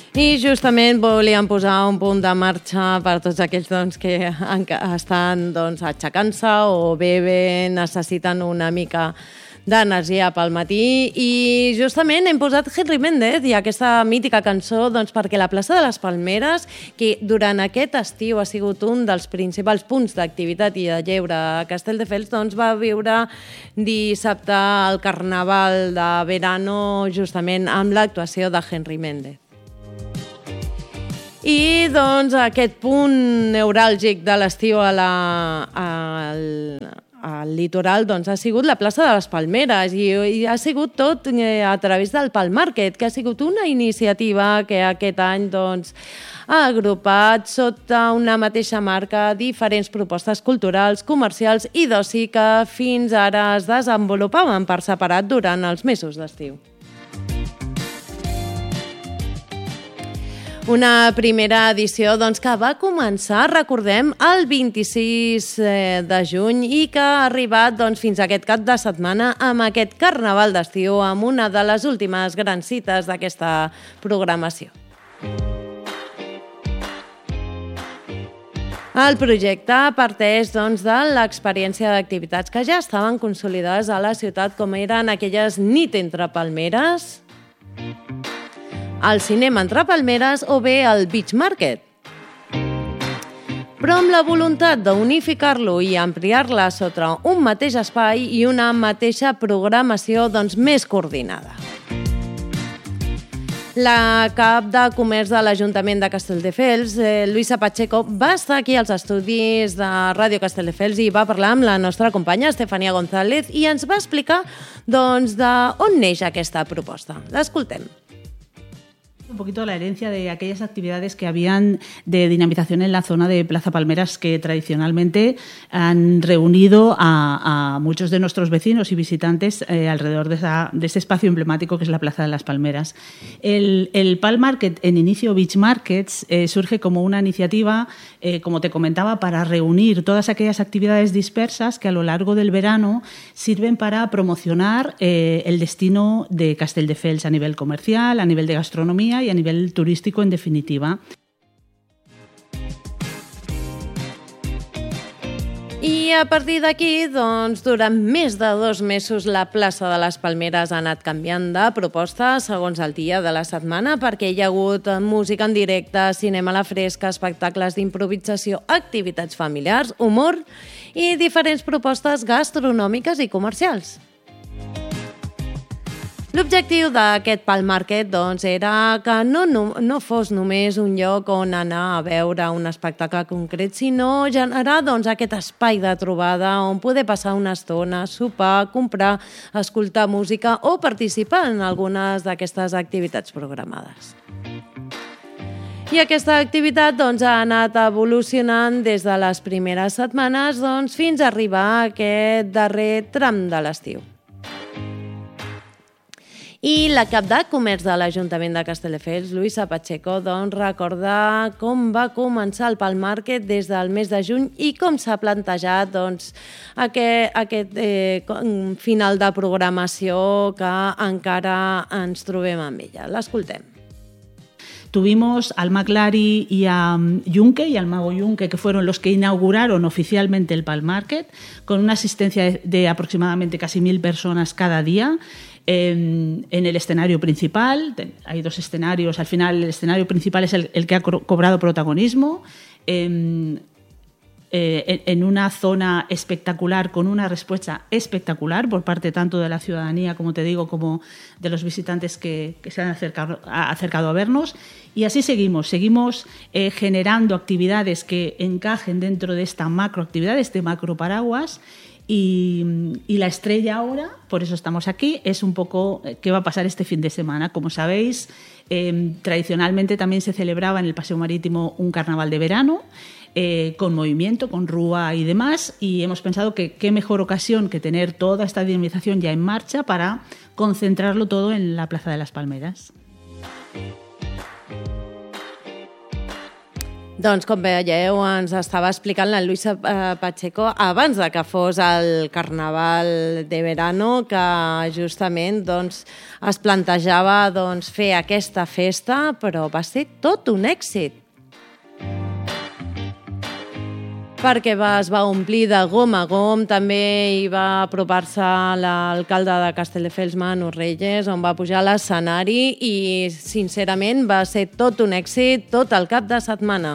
I justament volíem posar un punt de marxa per tots aquells que estan aixecant-se o bé necessiten una mica d'energia pel matí, i justament hem posat Henry Méndez i aquesta mítica cançó perquè la plaça de les Palmeres, que durant aquest estiu ha sigut un dels principals punts d'activitat i de lleure a Castelldefels, va viure dissabte el Carnaval de Verano justament amb l'actuació de Henry Méndez. I aquest punt neuràlgic de l'estiu al litoral ha sigut la plaça de les Palmeres, i ha sigut tot a través del Palm Market, que ha sigut una iniciativa que aquest any ha agrupat sota una mateixa marca diferents propostes culturals, comercials i d'oci que fins ara es desenvolupaven per separat durant els mesos d'estiu. Una primera edició que va començar, recordem, el 26 de juny i que ha arribat fins a aquest cap de setmana amb aquest Carnaval d'estiu, amb una de les últimes grans cites d'aquesta programació. El projecte parteix de l'experiència d'activitats que ja estaven consolidades a la ciutat, com eren aquelles nit entre palmeres, el cinema entre palmeres o bé el Beach Market. Però amb la voluntat d'unificar-lo i ampliar-la sota un mateix espai i una mateixa programació més coordinada. La cap de comerç de l'Ajuntament de Castelldefels, Luisa Pacheco, va estar aquí als estudis de Ràdio Castelldefels i va parlar amb la nostra companya Estefania González i ens va explicar d'on neix aquesta proposta. L'escoltem. Un poquito la herencia de aquellas actividades que habían de dinamización en la zona de Plaza Palmeras, que tradicionalmente han reunido a muchos de nuestros vecinos y visitantes alrededor de ese espacio emblemático que es la Plaza de las Palmeras. El Palm Market, en inicio Beach Markets, surge como una iniciativa, como te comentaba, para reunir todas aquellas actividades dispersas que a lo largo del verano sirven para promocionar el destino de Castelldefels a nivel comercial, a nivel de gastronomía y a nivel turístico en definitiva. I a partir d'aquí, durant més de 2 mesos, la plaça de les Palmeres ha anat canviant de proposta segons el dia de la setmana, perquè hi ha hagut música en directe, cinema a la fresca, espectacles d'improvisació, activitats familiars, humor i diferents propostes gastronòmiques i comercials. L'objectiu d'aquest Palm Market era que no fos només un lloc on anar a veure un espectacle concret, sinó generar aquest espai de trobada on poder passar una estona, sopar, comprar, escoltar música o participar en algunes d'aquestes activitats programades. I aquesta activitat ha anat evolucionant des de les primeres setmanes fins a arribar a aquest darrer tram de l'estiu. I la cap de comerç de l'Ajuntament de Castelldefels, Luisa Pacheco, recorda com va començar el Palm Market des del mes de juny i com s'ha plantejat aquest final de programació que encara ens trobem amb ella. L'escoltem. Tuvimos al McLary y a Yunque y al Mago Yunque, que fueron los que inauguraron oficialmente el Palm Market, con una asistencia de aproximadamente casi 1.000 personas cada día. En el escenario principal, hay 2 escenarios, al final el escenario principal es el que ha cobrado protagonismo, en una zona espectacular, con una respuesta espectacular por parte tanto de la ciudadanía, como te digo, como de los visitantes que se han acercado a vernos. Y así seguimos generando actividades que encajen dentro de esta macroactividad, este macro paraguas. Y la estrella ahora, por eso estamos aquí, es un poco qué va a pasar este fin de semana. Como sabéis, tradicionalmente también se celebraba en el Paseo Marítimo un carnaval de verano, con movimiento, con rúa y demás, y hemos pensado que qué mejor ocasión que tener toda esta dinamización ya en marcha para concentrarlo todo en la Plaza de las Palmeras. Doncs, com veieu, ens estava explicant la Luisa Pacheco abans de que fos el Carnaval de Verano, que justament doncs, es plantejava doncs, fer aquesta festa, però va ser tot un èxit. Perquè es va omplir de gom a gom, també hi va apropar-se l'alcalde de Castelldefels, Manu Reyes, on va pujar a l'escenari i, sincerament, va ser tot un èxit tot el cap de setmana.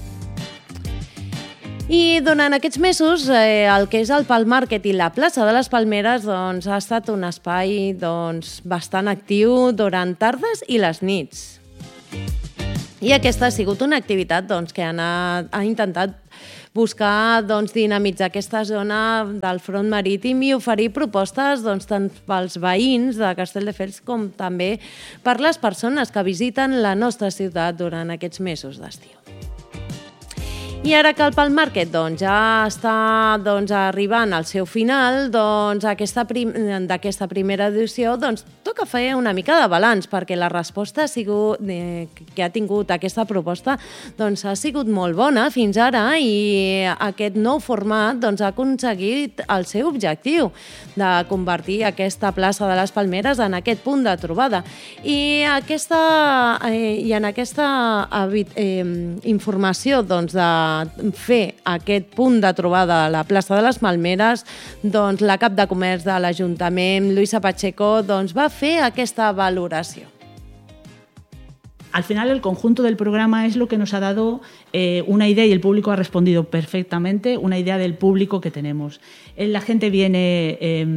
I durant aquests mesos, el que és el Pal Market i la plaça de les Palmeres doncs, ha estat un espai doncs, bastant actiu durant tardes i les nits. I aquesta ha sigut una activitat doncs, que ha intentat buscar doncs, dinamitzar aquesta zona del front marítim i oferir propostes doncs, tant pels veïns de Castelldefels com també per les persones que visiten la nostra ciutat durant aquests mesos d'estiu. I ara que el Pal Market doncs, ja està doncs, arribant al seu final, doncs, d'aquesta primera edició doncs, toca fer una mica de balanç, perquè la resposta que ha tingut aquesta proposta doncs, ha sigut molt bona fins ara i aquest nou format doncs, ha aconseguit el seu objectiu de convertir aquesta plaça de les Palmeres en aquest punt de trobada. I en aquesta informació doncs, de fer aquest punt de trobada a la plaça de les Palmeres, doncs la cap de comerç de l'Ajuntament, Luisa Pacheco, doncs va fer aquesta valoració. Al final, el conjunto del programa es lo que nos ha dado una idea, y el público ha respondido perfectamente, una idea del público que tenemos. La gente viene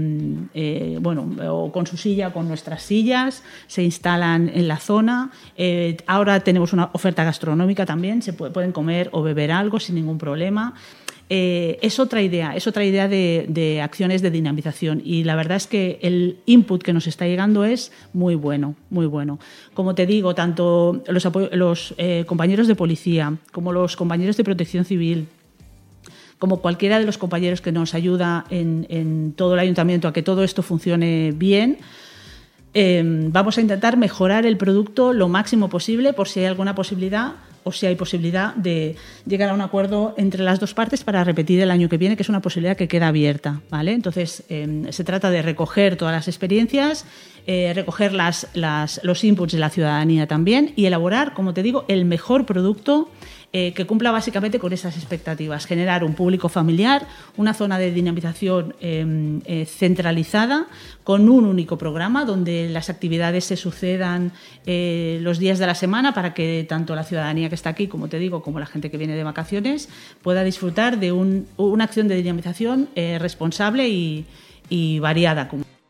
o con su silla, con nuestras sillas, se instalan en la zona. Ahora tenemos una oferta gastronómica también, pueden comer o beber algo sin ningún problema. Es otra idea de acciones de dinamización, y la verdad es que el input que nos está llegando es muy bueno, muy bueno. Como te digo, tanto los compañeros de policía como los compañeros de protección civil, como cualquiera de los compañeros que nos ayuda en todo el ayuntamiento a que todo esto funcione bien, vamos a intentar mejorar el producto lo máximo posible por si hay alguna posibilidad o si hay posibilidad de llegar a un acuerdo entre las dos partes para repetir el año que viene, que es una posibilidad que queda abierta, ¿vale? Entonces, se trata de recoger todas las experiencias, recoger los inputs de la ciudadanía también y elaborar, como te digo, el mejor producto que cumpla básicamente con esas expectativas. Generar un público familiar, una zona de dinamización centralizada, con un único programa donde las actividades se sucedan los días de la semana para que tanto la ciudadanía que está aquí, como te digo, como la gente que viene de vacaciones, pueda disfrutar de una acción de dinamización responsable y variada.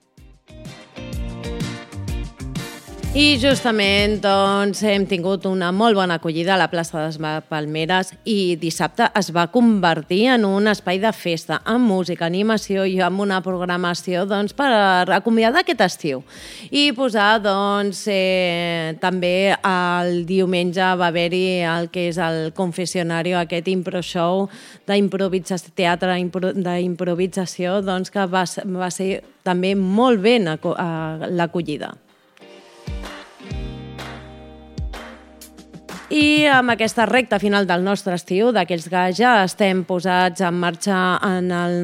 I justament doncs, hem tingut una molt bona acollida a la plaça de les Palmeres i dissabte es va convertir en un espai de festa, amb música, animació i amb una programació doncs, per acomiadar aquest estiu. I posar doncs, també el diumenge va haver-hi el que és el confessionari, aquest impro show d'improvisació, teatre d'improvisació, doncs, que va ser també molt ben l'acollida. I amb aquesta recta final del nostre estiu, d'aquells que ja estem posats en marxa en el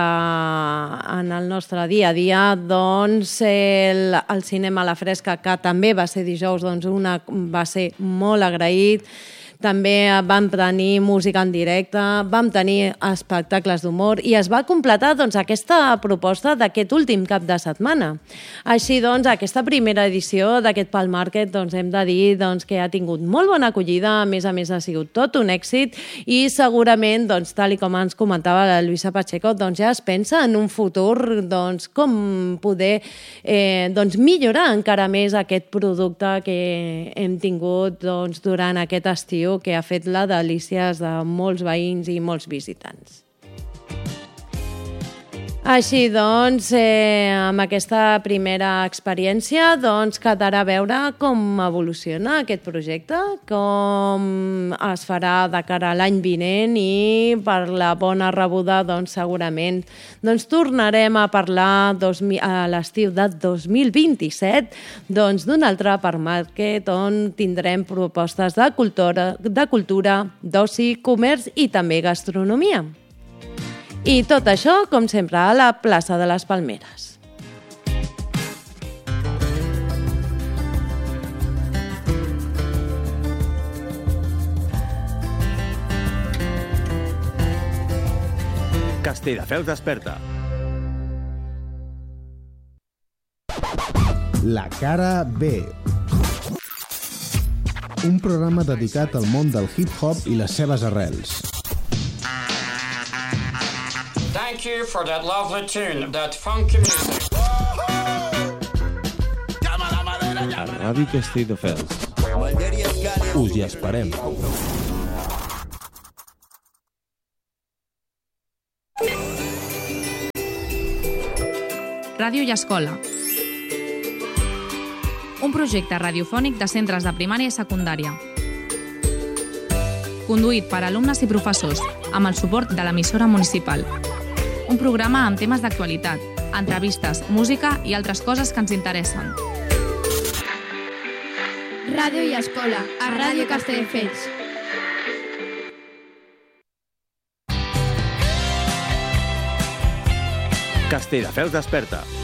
nostre dia a dia, doncs el cinema a la fresca, que també va ser dijous, doncs va ser molt agraït. També vam tenir música en directe, vam tenir espectacles d'humor i es va completar doncs, aquesta proposta d'aquest últim cap de setmana. Així doncs, aquesta primera edició d'aquest Pal Market doncs, hem de dir doncs, que ha tingut molt bona acollida, a més ha sigut tot un èxit i segurament, doncs, tal com ens comentava la Luisa Pacheco, doncs, ja es pensa en un futur doncs, com poder doncs, millorar encara més aquest producte que hem tingut doncs, durant aquest estiu, que ha fet la delícia de molts veïns i molts visitants. Així doncs, amb aquesta primera experiència, doncs quedarà a veure com evoluciona aquest projecte, com es farà de cara a l'any vinent i per la bona rebuda, doncs segurament tornarem a parlar a l'estiu de 2027 d'un altre Parmarket on tindrem propostes de cultura, d'oci, comerç i també gastronomia. I tot això, com sempre, a la plaça de les Palmeres. Castelldefels desperta. La cara B. Un programa dedicat al món del hip-hop i les seves arrels. Thank you for that lovely tune, that funky music. A Ràdio Castelldefels. Us hi esperem. Ràdio i Escola. Un projecte radiofònic de centres de primària i secundària. Conduït per alumnes i professors, amb el suport de l'emissora municipal. Un programa amb temes d'actualitat, entrevistes, música i altres coses que ens interessen. Ràdio i Escola, a Ràdio Castelldefels. Castelldefels desperta.